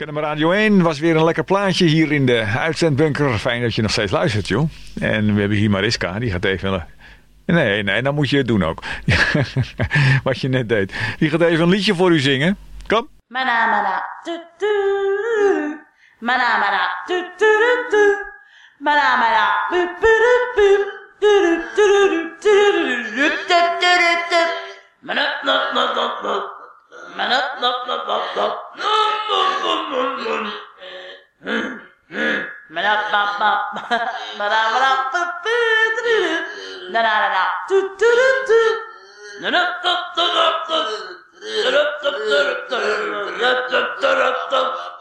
Ken maar Radio 1 was weer een lekker plaatje hier in de uitzendbunker. Fijn dat je nog steeds luistert, joh. En we hebben hier Mariska, die gaat even... Nee, dan moet je het doen ook. Wat je net deed. Die gaat even een liedje voor u zingen. Kom. Mana mana tu tu mana mana tu tu tu mana mana pu pu pu tu tu tu tu mana no no no no mana no no no no mana ba ba mana mana pu pu na na na tu tu tu na na tu tu tu